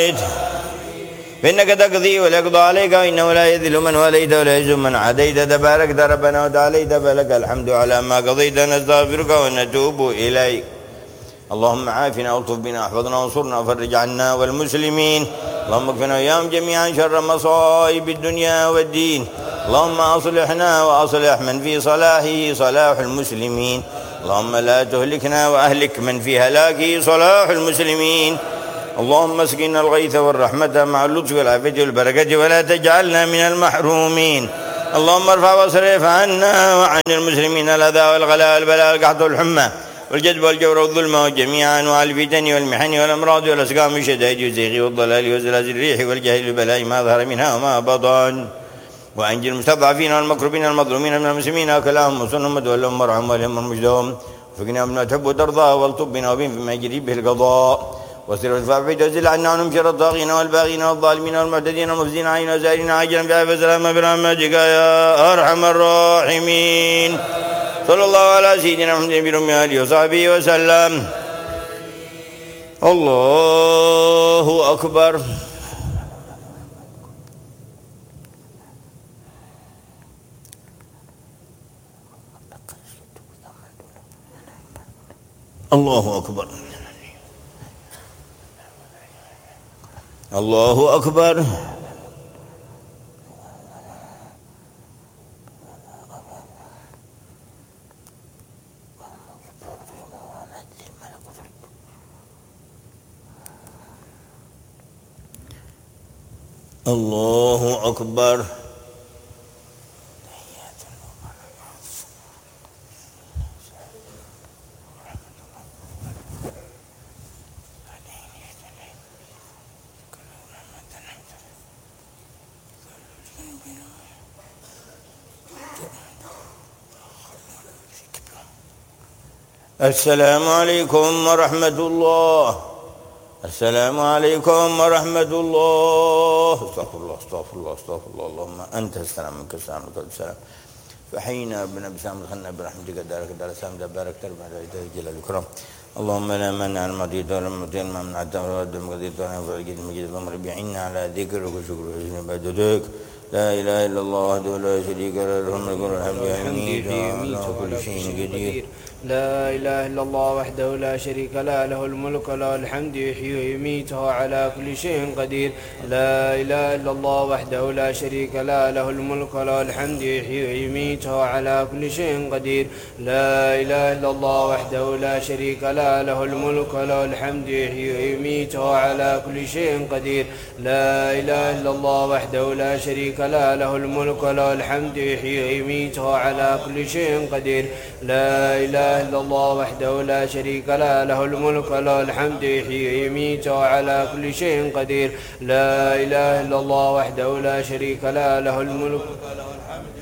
فإنك تقضي ولا يقضى عليك وإنه لا يذل من وليت ولا يعز من عاديت تباركت ربنا وتعاليت فلك الحمد على ما قضيت نستغفرك ونتوب إليك. اللهم عافنا والطف بنا احفظنا وانصرنا وفرج عنا والمسلمين. اللهم اكفنا وإياهم جميعا شر مصائب الدنيا والدين. اللهم أصلحنا وأصلح من في صلاحه صلاح المسلمين. اللهم لا تهلكنا وأهلك من في هلاكه صلاح المسلمين. اللهم اسقنا الغيث والرحمة مع اللطف والعافية والبركة ولا تجعلنا من المحرومين. اللهم ارفع واصرف عنا وعن المسلمين الأذى والغلاء والبلاء والقحط والحمى والجذب والجور والظلم وجميع أنواع الفتن والمحن والأمراض والأسقام والشدائد والزيغ والضلال وزلازل الريح والجهل والبلاء ما ظهر منها وما بطن. وأنجي المستضعفين والمكروبين المظلومين من المسلمين وكلاهم وسنهم وتولهم وارحمهم والهم المجدهم. وفقنا بما تحب وترضى والطب بنا وبهم فيما يجري به القضاء. واصرف وادفع بعيد وزل عنا عنهم شر الطاغين والباغين والظالمين والمعتدين والمفسدين علينا وسائرين عاجلا بعافية سلامة برحمتك يا أرحم الراحمين. صلى الله على سيدنا محمد بن آله وصحبه وسلم. الله أكبر. الله أكبر. الله أكبر. الله أكبر. السلام عليكم ورحمة الله. السلام عليكم ورحمة الله. استغفر الله استغفر الله استغفر الله. اللهم أنت السلام منك السلام لك السلام. فحينا بنا بسام دخلنا برحمتك دارك دار السلام بارك تربع جل الكرم. اللهم لا مانع المعطيت ولا معطي ما منعت ولا رد المقدير ولا ينفع الجد المجيد. اللهم ربي عنا على ذكرك وشكرك وحسن عبادتك. لا إله إلا الله وحده لا شريك له له الملك والحمد يميت على كل شيء قدير. لا إله إلا الله وحده لا شريك له له الملك وله الحمد يحيي ويميت وهو على كل شيء قدير. لا إله إلا الله وحده لا شريك له له الملك وله الحمد يحيي ويميت وهو على كل شيء قدير. لا إله إلا الله وحده لا شريك له له الملك وله الحمد يحيي ويميت وهو على كل شيء قدير. لا إله إلا الله وحده لا شريك له له الملك وله الحمد يحيي ويميت وهو على كل شيء قدير. لا إله إلا الله وحده لا شريك له له الملك وله الحمد يحيي ويميت وهو على كل شيء قدير. لا إله إلا الله وحده لا شريك له له الملك وله الحمد